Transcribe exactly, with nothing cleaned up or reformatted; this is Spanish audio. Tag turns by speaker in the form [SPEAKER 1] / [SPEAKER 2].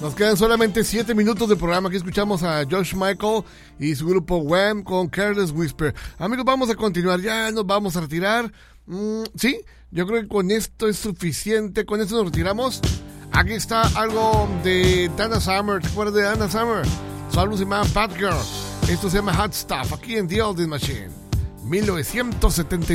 [SPEAKER 1] Nos quedan solamente siete minutos de programa. Aquí escuchamos a Josh Michael y su grupo Wham con Careless Whisper. Amigos, vamos a continuar. Ya nos vamos a retirar. Mm, sí, yo creo que con esto es suficiente. Con esto nos retiramos. Aquí está algo de Dana Summer. ¿Te acuerdas de Dana Summer? Su álbum se llama Bad Girl. Esto se llama Hot Stuff. Aquí en The Oldies Machine. mil novecientos setenta.